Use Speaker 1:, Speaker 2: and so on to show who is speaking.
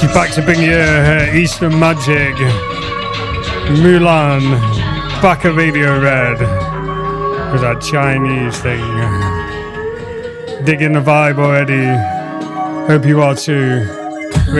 Speaker 1: She's back to bring you her Eastern Magic, Mulan, back of Radio Red, with that Chinese thing. Digging the vibe already. Hope you are too.